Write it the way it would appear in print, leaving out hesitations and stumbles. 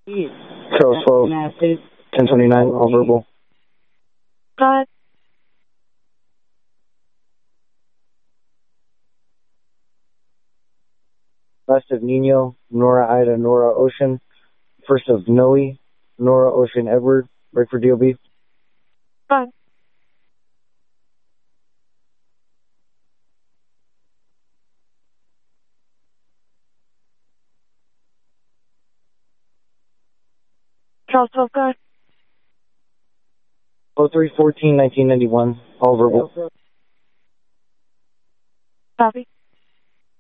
Charles 12, 1029, all verbal. God. Last of Nino, Nora Ida, Nora Ocean. First of Noe, Nora Ocean Edward. Break for DOB. God. Charles 12, God. 0314, 1991, all verbal. Copy.